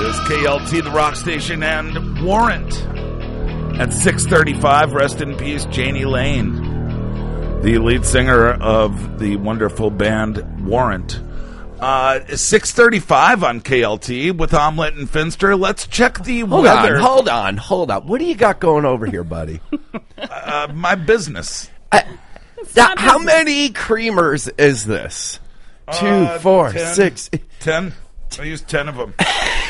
is KLT, the rock station, and Warrant. At 6:35, rest in peace, Jani Lane, the lead singer of the wonderful band Warrant. 6:35 on KLT with Omelette and Finster. Let's check the weather. Hold on. What do you got going over here, buddy? My business. How many creamers is this? 2, 4, 10, 6. 10. I used 10 of them.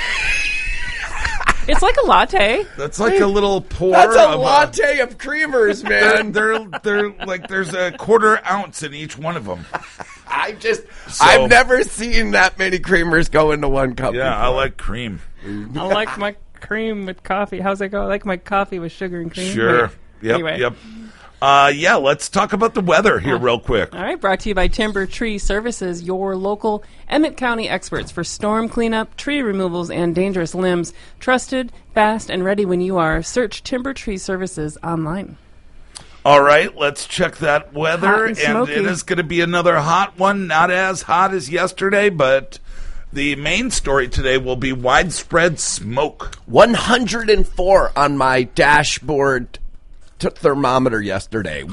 It's like a latte. That's like a little pour. That's a latte of creamers, man. They're like there's a quarter ounce in each one of them. I've never seen that many creamers go into one cup. Yeah, before. I like cream. I like my cream with coffee. How's that go? I like my coffee with sugar and cream. Sure. Wait. Yep. Anyway. Yep. Let's talk about the weather here real quick. All right, brought to you by Timber Tree Services, your local Emmett County experts for storm cleanup, tree removals, and dangerous limbs. Trusted, fast, and ready when you are. Search Timber Tree Services online. All right, let's check that weather. Hot and smoky. It is going to be another hot one, not as hot as yesterday, but the main story today will be widespread smoke. 104 on my dashboard thermometer yesterday.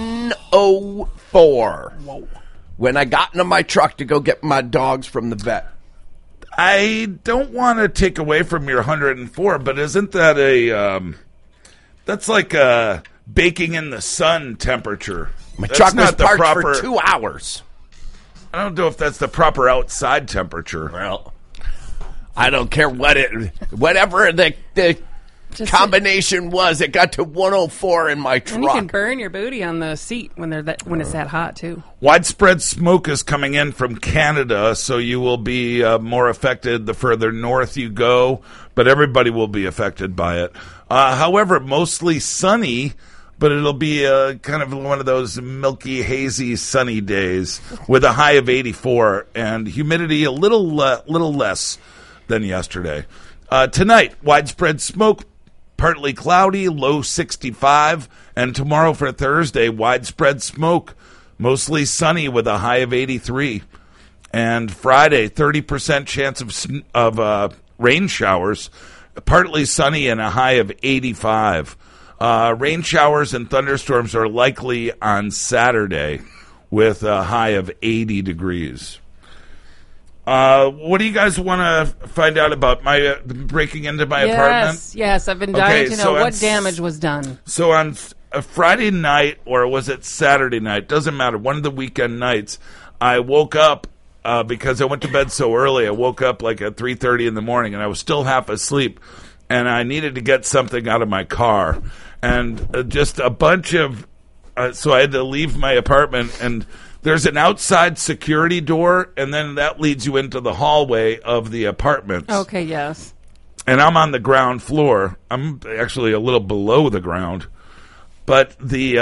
104. Whoa. When I got into my truck to go get my dogs from the vet. I don't want to take away from your 104, but isn't that that's like a baking in the sun temperature? My That's truck was not the parked proper, for 2 hours. I don't know if that's the proper outside temperature. Well, I don't care whatever the combination was. It got to 104 in my truck. And you can burn your booty on the seat when it's that hot too. Widespread smoke is coming in from Canada, so you will be more affected the further north you go, but everybody will be affected by it. However, mostly sunny, but it'll be kind of one of those milky, hazy, sunny days with a high of 84 and humidity a little less than yesterday. Tonight, widespread smoke, partly cloudy, low 65, and tomorrow for Thursday, widespread smoke, mostly sunny with a high of 83. And Friday, 30% chance of rain showers, partly sunny and a high of 85. Rain showers and thunderstorms are likely on Saturday with a high of 80 degrees. What do you guys want to find out about my breaking into my apartment? Yes, I've been dying to know what damage was done. So on a Friday night, or was it Saturday night? Doesn't matter. One of the weekend nights, I woke up because I went to bed so early. I woke up like at 3:30 in the morning, and I was still half asleep, and I needed to get something out of my car, and just a bunch of. So I had to leave my apartment and. There's an outside security door, and then that leads you into the hallway of the apartments. Okay, yes. And I'm on the ground floor. I'm actually a little below the ground. But the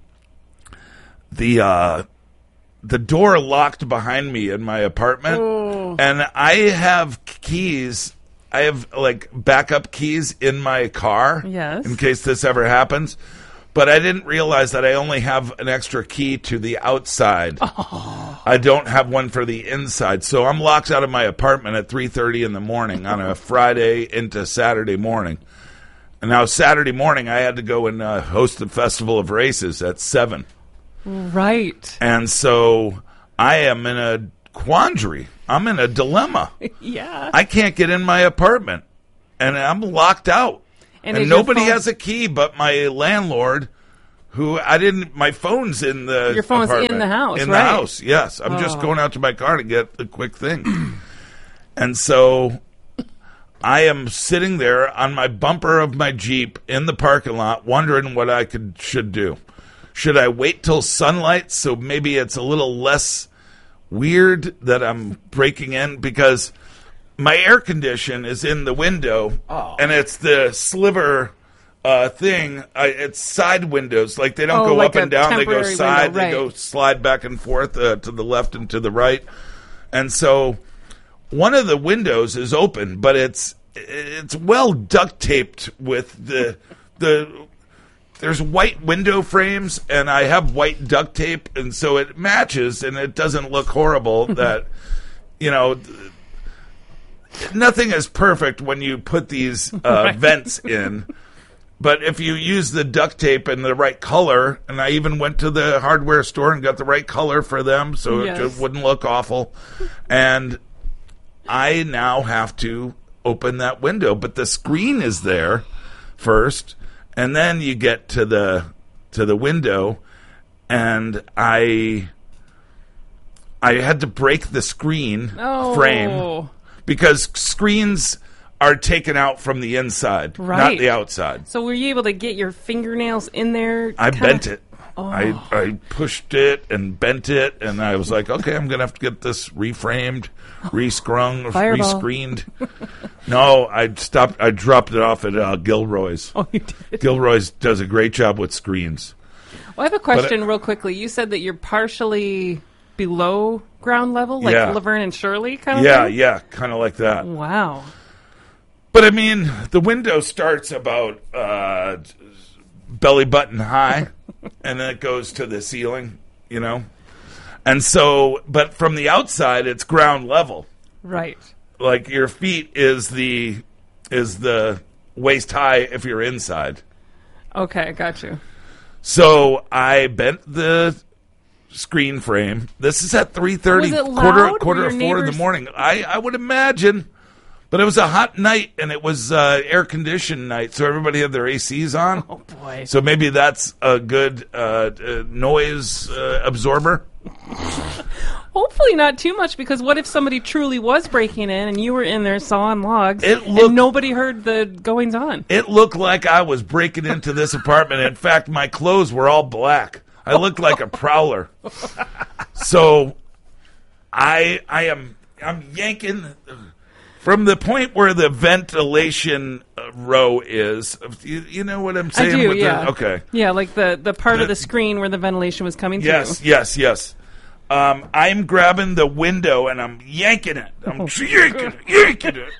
door locked behind me in my apartment. Oh. And I have keys. I have, like, backup keys in my car. Yes. In case this ever happens. But I didn't realize that I only have an extra key to the outside. Oh. I don't have one for the inside. So I'm locked out of my apartment at 3:30 in the morning on a Friday into Saturday morning. And now Saturday morning I had to go and host the Festival of Races at 7. Right. And so I am in a quandary. I'm in a dilemma. Yeah. I can't get in my apartment. And I'm locked out. And nobody has a key but my landlord, who my phone's in the Your phone's apartment. in the house, In right? the house, yes. I'm just going out to my car to get a quick thing. And so I am sitting there on my bumper of my Jeep in the parking lot wondering what I should do. Should I wait till sunlight so maybe it's a little less weird that I'm breaking in? Because my air condition is in the window, and it's the sliver thing. It's side windows. Like, they don't go like up and down. They go temporary side. window, right. They go slide back and forth to the left and to the right. And so one of the windows is open, but it's well duct taped with the there's white window frames, and I have white duct tape, and so it matches, and it doesn't look horrible that, nothing is perfect when you put these vents in. But if you use the duct tape in the right color, and I even went to the hardware store and got the right color for them so it just wouldn't look awful. And I now have to open that window. But the screen is there first, and then you get to the window, and I had to break the screen frame because screens are taken out from the inside, not the outside. So were you able to get your fingernails in there? I bent it. I pushed it and bent it, and I was like, okay, I'm going to have to get this reframed, rescrung, rescreened. No, I dropped it off at Gilroy's. Oh, you did? Gilroy's does a great job with screens. Well, I have a question real quickly. You said that you're partially below ground level, like Laverne and Shirley kind of thing? Yeah, kind of like that. Wow. But, I mean, the window starts about belly button high, and then it goes to the ceiling, you know? And so, but from the outside, it's ground level. Right. Like, your feet is the waist high if you're inside. Okay, got you. So, I bent the screen frame. This is at 3:30, quarter of 4 in the morning. I would imagine... But it was a hot night, and it was air-conditioned night, so everybody had their ACs on. Oh, boy. So maybe that's a good noise absorber. Hopefully not too much, because what if somebody truly was breaking in, and you were in there sawing logs, and nobody heard the goings-on? It looked like I was breaking into this apartment. In fact, my clothes were all black. I looked like a prowler. So I'm yanking... From the point where the ventilation row is, you know what I'm saying? I do, yeah. Okay. Yeah, like the part of the screen where the ventilation was coming through. Yes. I'm grabbing the window and I'm yanking it. I'm yanking it.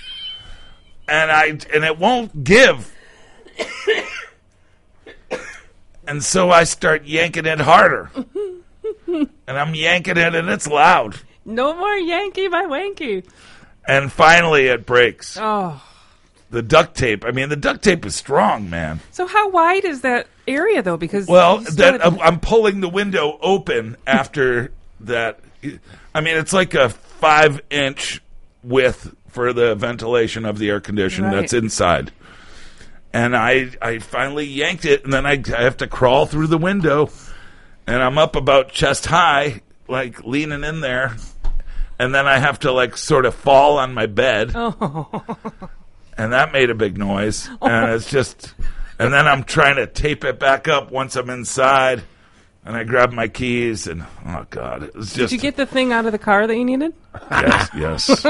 And it won't give. And so I start yanking it harder. And I'm yanking it and it's loud. No more Yankee my wanky. And finally, it breaks. Oh. The duct tape. I mean, the duct tape is strong, man. So how wide is that area, though? Because I'm pulling the window open after that. I mean, it's like a 5-inch width for the ventilation of the air conditioner that's inside. And I finally yanked it, and then I have to crawl through the window, and I'm up about chest high, like leaning in there. And then I have to, like, sort of fall on my bed. Oh. And that made a big noise. And it's just... And then I'm trying to tape it back up once I'm inside. And I grab my keys and... Oh, God. It was just... Did you get the thing out of the car that you needed? Yes.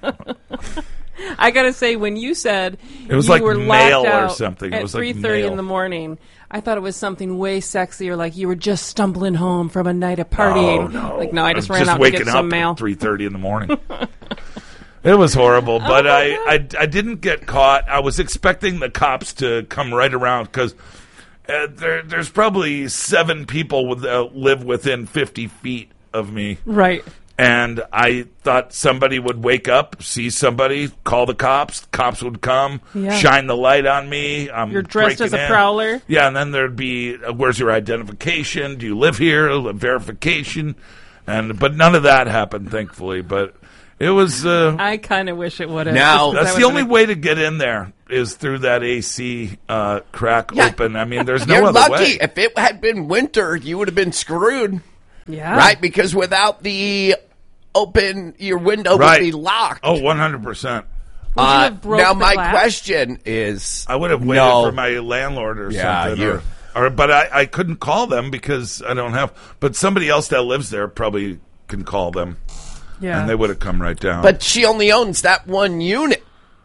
I got to say, when you said it was you like were mail locked out or something. At it was like 3:30 in the morning, I thought it was something way sexier, like you were just stumbling home from a night of partying. Oh, no. Like, no, I just ran out to get some mail. At 3:30 in the morning. It was horrible, but I didn't get caught. I was expecting the cops to come right around because there's probably 7 people that live within 50 feet of me. Right. And I thought somebody would wake up, see somebody, call the cops. Cops would come, shine the light on me. You're dressed as a prowler? Yeah, and then there'd be, where's your identification? Do you live here? Verification. But none of that happened, thankfully. But it was... I kind of wish it would have. Now, that's the only way to get in there is through that AC crack open. I mean, there's no other lucky. way. If it had been winter, you would have been screwed. Yeah. Right? Because without the open, your window would be locked. Oh, 100%. Now, my question is... I would have waited for my landlord or something. But I couldn't call them because I don't have... But somebody else that lives there probably can call them. Yeah. And they would have come right down. But she only owns that one unit.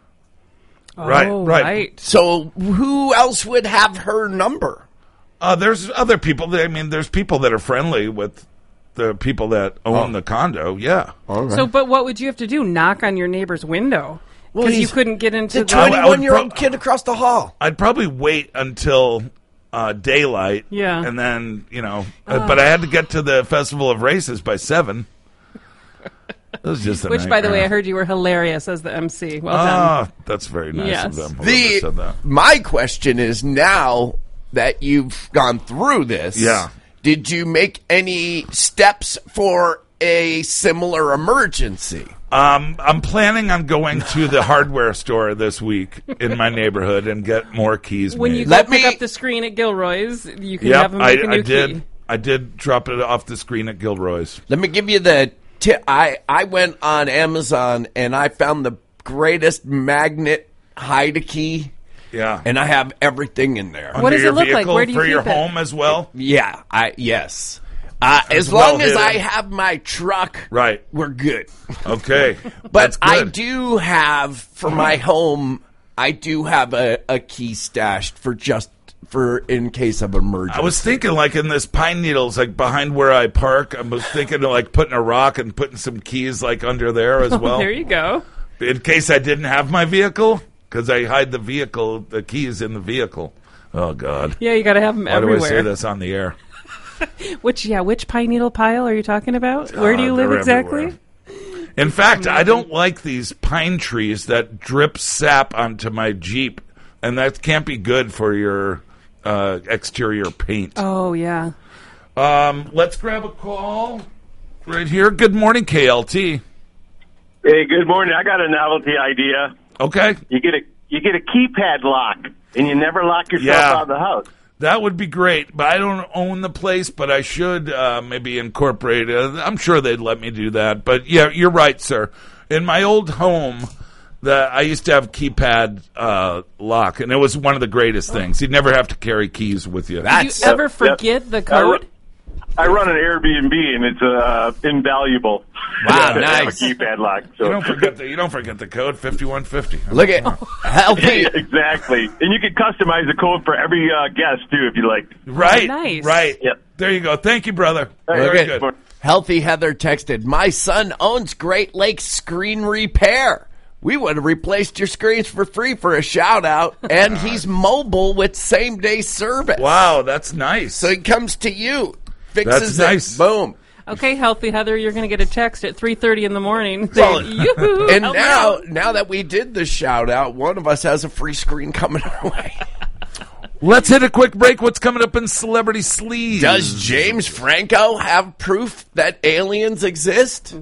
Right. So who else would have her number? There's other people. There's people that are friendly with the people that own the condo. Yeah. Right. So, but what would you have to do? Knock on your neighbor's window? Because you couldn't get into the 21-year-old kid across the hall. I'd probably wait until daylight. Yeah. And then, but I had to get to the Festival of Races by 7. It was just a Which, by the way, nightmare. I heard you were hilarious as the MC. Well done. Oh, that's very nice Yes. of them. Whoever said that. My question is, now that you've gone through this, Yeah. did you make any steps for a similar emergency? I'm planning on going to the hardware store this week in my neighborhood and get more keys When made. you go Let pick me- up the screen at Gilroy's, you can Yep, have them make a new I did. key. I did drop it off the screen at Gilroy's. Let me give you the tip. I went on Amazon and I found the greatest magnet hide-a-key, Yeah. and I have everything in there. What does Under it look your like? vehicle Where do you for your keep it? home as well? Yeah, yes. As well long as hidden. I have my truck, Right. we're good. Okay. But That's I good. do have, for my home, I do have a key stashed for in case of emergency. I was thinking, like, in this Pine Needles, like, behind where I park, I was thinking of, like, putting a rock and putting some keys, like, under there as well. There you go. In case I didn't have my vehicle, because I hide the keys in the vehicle. Oh, God. Yeah, you got to have them Why everywhere. do I say this on the air? Which pine needle pile are you talking about? Where do you live They're exactly? everywhere. In fact, I don't like these pine trees that drip sap onto my Jeep, and that can't be good for your exterior paint. Oh, yeah. Let's grab a call right here. Good morning, KLT. Hey, good morning. I got a novelty idea. Okay. You get a keypad lock, and you never lock yourself Yeah. out of the house. That would be great, but I don't own the place, but I should maybe incorporate it. I'm sure they'd let me do that. But, yeah, you're right, sir. In my old home, I used to have keypad lock, and it was one of the greatest things. You'd never have to carry keys with you. Did you ever forget the code? I run an Airbnb, and it's invaluable. Wow, to have a nice. keypad lock. So. You don't forget the code 5150. Look at healthy. Exactly. And you can customize the code for every guest, too, if you like. Right. Nice. Right. Yep. There you go. Thank you, brother. Hey, Very Look good. at Healthy Heather texted, "My son owns Great Lakes Screen Repair. We would have replaced your screens for free for a shout out, and he's mobile with same day service. Wow, that's nice. So he comes to you, fixes That's nice. it, boom. Okay, Healthy Heather, you're going to get a text at 3:30 in the morning. Well, saying, "Yoo-hoo, And help me out." now that we did the shout out, one of us has a free screen coming our way. Let's hit a quick break. What's coming up in Celebrity Sleaze? Does James Franco have proof that aliens exist?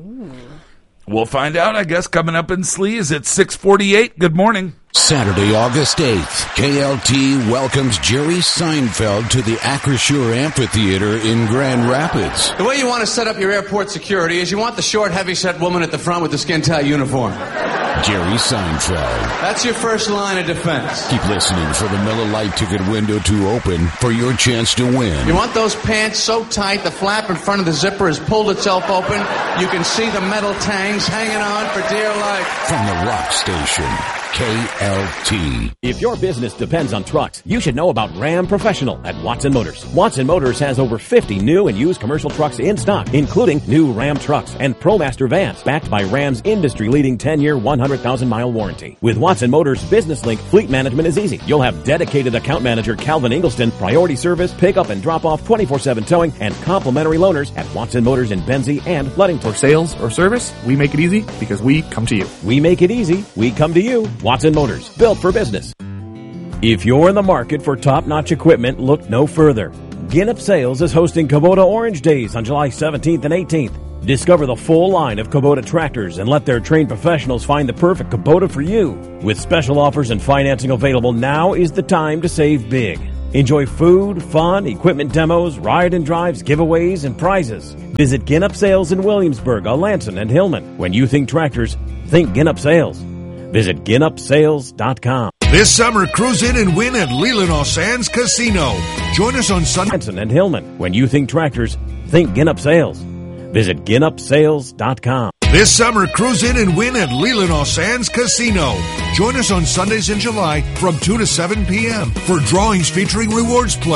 We'll find out, I guess, coming up in Sleaze at 6:48. Good morning. Saturday, August 8th, KLT welcomes Jerry Seinfeld to the Acrisure Amphitheater in Grand Rapids. The way you want to set up your airport security is you want the short, heavy-set woman at the front with the skin-tight uniform. Jerry Seinfeld. That's your first line of defense. Keep listening for the Miller Lite ticket window to open for your chance to win. You want those pants so tight the flap in front of the zipper has pulled itself open. You can see the metal tangs hanging on for dear life. From the Rock Station, KLT. If your business depends on trucks, you should know about Ram Professional at Watson Motors. Watson Motors has over 50 new and used commercial trucks in stock, including new Ram trucks and ProMaster vans, backed by Ram's industry-leading 10-year, 100,000-mile warranty. With Watson Motors Business Link, fleet management is easy. You'll have dedicated account manager Calvin Ingleston, priority service, pickup and drop-off, 24/7 towing, and complimentary loaners at Watson Motors in Benzie and Ludington. For sales or service, we make it easy because we come to you. We make it easy. We come to you. Watson Motors, built for business. If you're in the market for top-notch equipment, look no further. Ginnep Sales is hosting Kubota Orange Days on July 17th and 18th. Discover the full line of Kubota tractors and let their trained professionals find the perfect Kubota for you. With special offers and financing available, now is the time to save big. Enjoy food, fun, equipment demos, ride and drives, giveaways, and prizes. Visit Ginnep Sales in Williamsburg, Alanson, and Hillman. When you think tractors, think Ginnep Sales. Visit GinnupSales.com. This summer, cruise in and win at Leelanau Sands Casino. Join us on Sunday. Alanson and Hillman. When you think tractors, think Ginnep Sales. Visit GinnupSales.com. This summer, cruise in and win at Leelanau Sands Casino. Join us on Sundays in July from 2 to 7 p.m. for drawings featuring rewards play.